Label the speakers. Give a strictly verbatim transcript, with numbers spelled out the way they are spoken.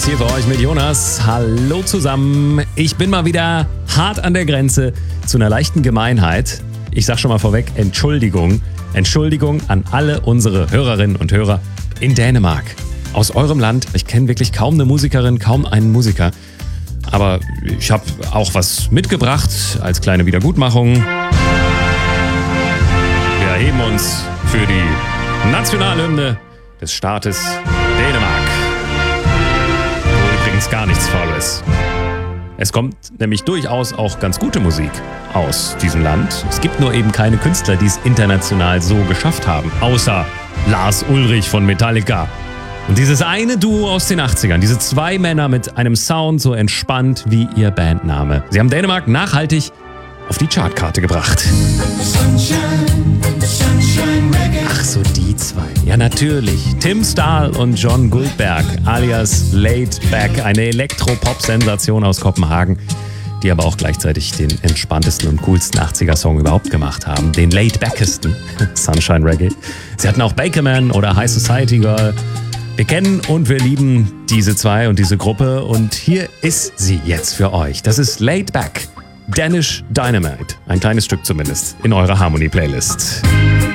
Speaker 1: Harmonies hier für euch mit Jonas. Hallo zusammen. Ich bin mal wieder hart an der Grenze zu einer leichten Gemeinheit. Ich sag schon mal vorweg, Entschuldigung. Entschuldigung an alle unsere Hörerinnen und Hörer in Dänemark. Aus eurem Land. Ich kenne wirklich kaum eine Musikerin, kaum einen Musiker. Aber ich habe auch was mitgebracht als kleine Wiedergutmachung. Wir erheben uns für die Nationalhymne des Staates Dänemark. Wo übrigens gar nichts faul ist. Es kommt nämlich durchaus auch ganz gute Musik aus diesem Land. Es gibt nur eben keine Künstler, die es international so geschafft haben. Außer Lars Ulrich von Metallica. Und dieses eine Duo aus den achtzigern, diese zwei Männer mit einem Sound so entspannt wie ihr Bandname. Sie haben Dänemark nachhaltig auf die Chartkarte gebracht. Ach so, die zwei. Ja, natürlich. Tim Stahl und John Guldberg, alias Laid Back, eine Elektropop-Sensation aus Kopenhagen, die aber auch gleichzeitig den entspanntesten und coolsten achtziger-Song überhaupt gemacht haben. Den Laid Backesten, Sunshine Reggae. Sie hatten auch Bakerman oder High Society Girl. Wir kennen und wir lieben diese zwei und diese Gruppe und hier ist sie jetzt für euch. Das ist Laid Back, Danish Dynamite. Ein kleines Stück zumindest in eurer Harmony-Playlist.